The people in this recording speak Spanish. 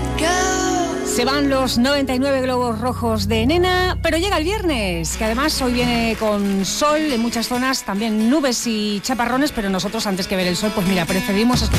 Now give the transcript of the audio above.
Se van los 99 globos rojos de Nena, pero llega el viernes, que además hoy viene con sol en muchas zonas, también nubes y chaparrones, pero nosotros antes que ver el sol, pues mira, preferimos